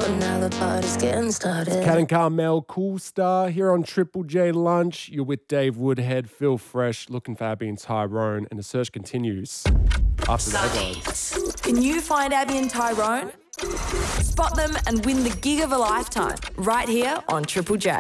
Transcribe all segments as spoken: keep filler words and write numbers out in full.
but now the party's getting started. Cat and Carmel, Cool Star, here on Triple J Lunch. You're with Dave Woodhead, Phil Fresh, looking for Abby and Tyrone, and the search continues after the headlines. Can you find Abby and Tyrone? Spot them and win the gig of a lifetime right here on Triple J.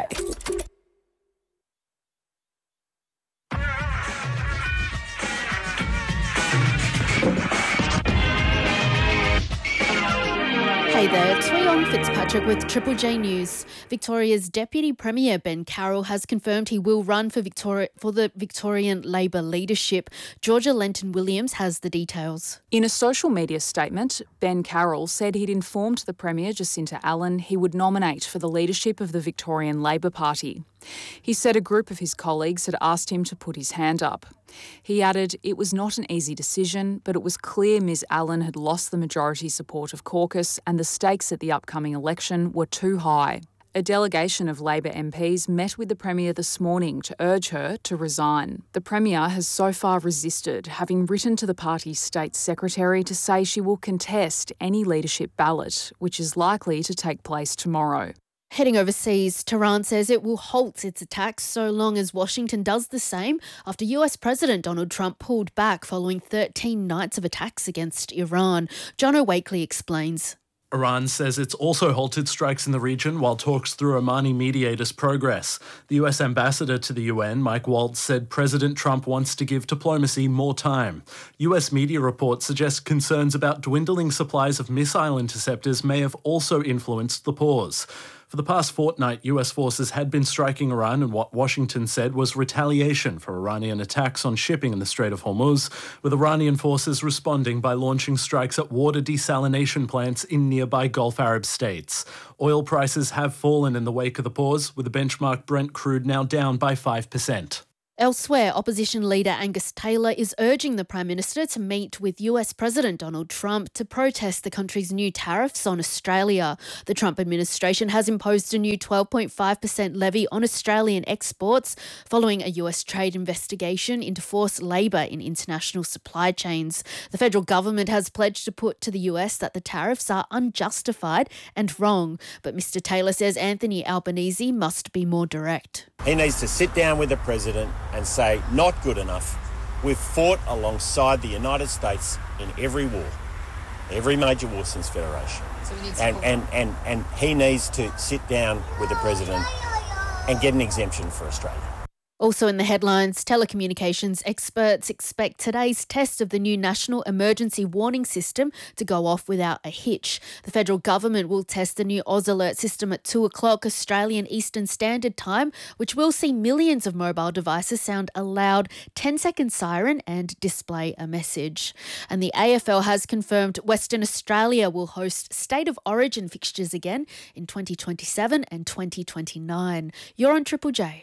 Hey there, it's Rhian Fitzpatrick with Triple J News. Victoria's Deputy Premier Ben Carroll has confirmed he will run for Victoria for the Victorian Labor leadership. Georgia Lenton-Williams has the details. In a social media statement, Ben Carroll said he'd informed the Premier, Jacinta Allan, he would nominate for the leadership of the Victorian Labor Party. He said a group of his colleagues had asked him to put his hand up. He added it was not an easy decision, but it was clear Miz Allan had lost the majority support of caucus and the stakes at the upcoming election were too high. A delegation of Labor M Ps met with the Premier this morning to urge her to resign. The Premier has so far resisted, having written to the party's State Secretary to say she will contest any leadership ballot, which is likely to take place tomorrow. Heading overseas, Tehran says it will halt its attacks so long as Washington does the same after U S President Donald Trump pulled back following thirteen nights of attacks against Iran. Jono Wakely explains. Iran says it's also halted strikes in the region while talks through Omani mediators progress. The U S ambassador to the U N, Mike Waltz, said President Trump wants to give diplomacy more time. U S media reports suggest concerns about dwindling supplies of missile interceptors may have also influenced the pause. For the past fortnight, U S forces had been striking Iran in what Washington said was retaliation for Iranian attacks on shipping in the Strait of Hormuz, with Iranian forces responding by launching strikes at water desalination plants in nearby Gulf Arab states. Oil prices have fallen in the wake of the pause, with the benchmark Brent crude now down by five percent. Elsewhere, opposition leader Angus Taylor is urging the Prime Minister to meet with U S President Donald Trump to protest the country's new tariffs on Australia. The Trump administration has imposed a new twelve point five percent levy on Australian exports following a U S trade investigation into forced labour in international supply chains. The federal government has pledged to put to the U S that the tariffs are unjustified and wrong, but Mister Taylor says Anthony Albanese must be more direct. He needs to sit down with the President and say, not good enough. We've fought alongside the United States in every war, every major war since Federation. So we need to and, and, and, and he needs to sit down with the President and get an exemption for Australia. Also in the headlines, telecommunications experts expect today's test of the new National Emergency Warning System to go off without a hitch. The federal government will test the new Oz Alert system at two o'clock Australian Eastern Standard Time, which will see millions of mobile devices sound a loud ten-second siren and display a message. And the A F L has confirmed Western Australia will host State of Origin fixtures again in twenty twenty-seven and twenty twenty-nine. You're on Triple J.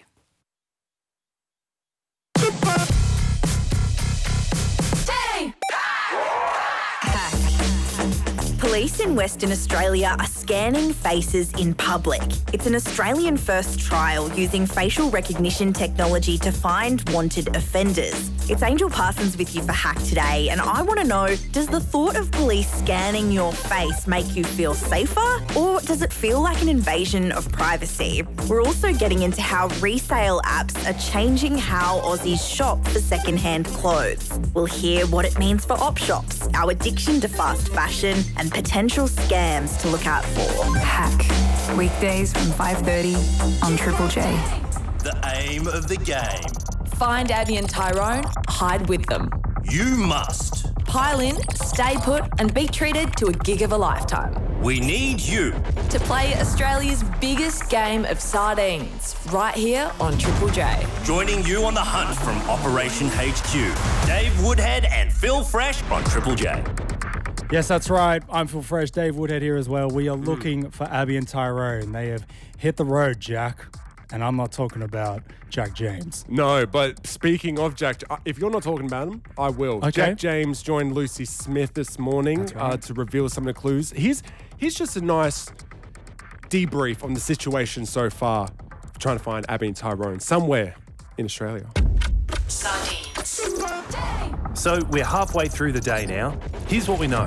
Police in Western Australia are scanning faces in public. It's an Australian-first trial using facial recognition technology to find wanted offenders. It's Angel Parsons with you for Hack today, and I want to know, does the thought of police scanning your face make you feel safer, or does it feel like an invasion of privacy? We're also getting into how resale apps are changing how Aussies shop for second-hand clothes. We'll hear what it means for op shops, our addiction to fast fashion, and potential scams to look out for. Hack. Weekdays from five thirty on Triple J. The aim of the game. Find Abby and Tyrone, hide with them. You must. Pile in, stay put, and be treated to a gig of a lifetime. We need you to play Australia's biggest game of sardines, right here on Triple J. Joining you on the hunt from Operation H Q, Dave Woodhead and Phil Fresh on Triple J. Yes, that's right. I'm Phil Fresh, Dave Woodhead here as well. We are looking for Abby and Tyrone. They have hit the road, Jack. And I'm not talking about Jack James. No, but speaking of Jack, if you're not talking about him, I will. Okay. Jack James joined Lucy Smith this morning right. uh, to reveal some of the clues. Here's, here's just a nice debrief on the situation so far, trying to find Abby and Tyrone somewhere in Australia. So we're halfway through the day now. Here's what we know.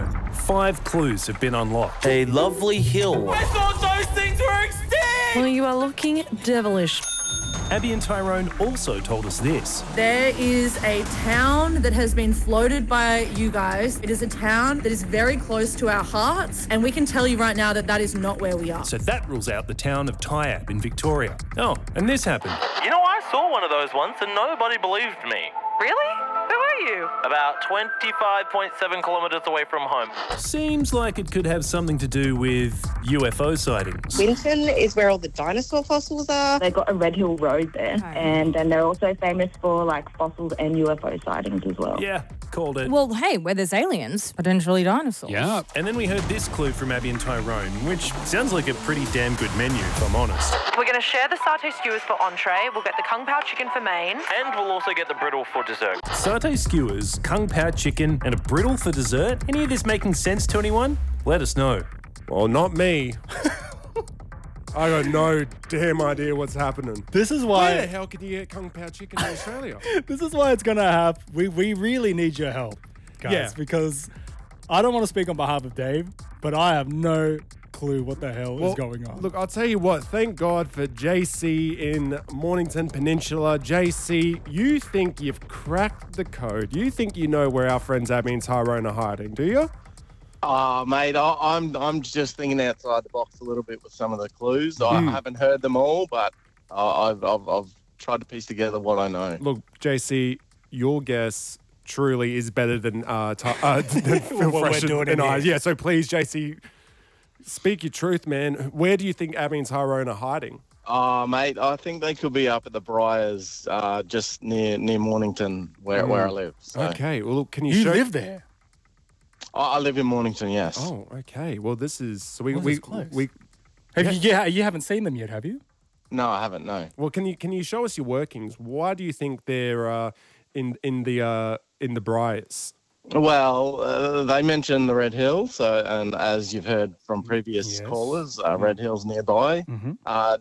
five clues have been unlocked. A lovely hill. I thought those things were extinct! Well, you are looking devilish. Abby and Tyrone also told us this. There is a town that has been floated by you guys. It is a town that is very close to our hearts, and we can tell you right now that that is not where we are. So that rules out the town of Tyab in Victoria. Oh, and this happened. You know, I saw one of those once and nobody believed me. Really? Where were you? About twenty-five point seven kilometres away from home. Seems like it could have something to do with U F O sightings. Winton is where all the dinosaur fossils are. They've got a Red Hill Road there, okay. and then they're also famous for like fossils and U F O sightings as well. Yeah, called it. Well, hey, where there's aliens, potentially dinosaurs. Yeah. And then we heard this clue from Abby and Tyrone, which sounds like a pretty damn good menu, if I'm honest. We're going to share the satay skewers for entree. We'll get the kung pao chicken for main. And we'll also get the brittle for dessert. Satay skewers, kung pao chicken, and a brittle for dessert? Any of this making sense to anyone? Let us know. Well, not me. I got no damn idea what's happening. This is why. Where the hell can you get kung pao chicken in Australia? This is why it's going to happen. We, we really need your help, guys, Yeah. because I don't want to speak on behalf of Dave, but I have no clue what the hell Well, is going on. Look, I'll tell you what. Thank God for J C in Mornington Peninsula. J C, you think you've cracked the code. You think you know where our friends Abby and Tyrone are hiding, do you? Oh, mate, I, I'm I'm just thinking outside the box a little bit with some of the clues. I Mm. haven't heard them all, but uh, I've, I've I've tried to piece together what I know. Look, J C, your guess truly is better than uh, t- uh than Phil What we're Fresh doing and in I. here. Yeah, so please, J C, speak your truth, man. Where do you think Abby and Tyrone are hiding? Oh, mate, I think they could be up at the Briars, uh, just near near Mornington, where Mm. where I live. So. Okay, well, look, can you, You show... live there? I, I live in Mornington, yes. Oh, okay. Well, this is so we Well, we this is close. we. Have Yeah. you, yeah, you haven't seen them yet, have you? No, I haven't. No. Well, can you can you show us your workings? Why do you think they're uh, in in the uh, in the Briars? Well, uh, they mentioned the Red Hill, so and as you've heard from previous Yes. callers, uh, Red Hill's nearby. Mm-hmm. Uh,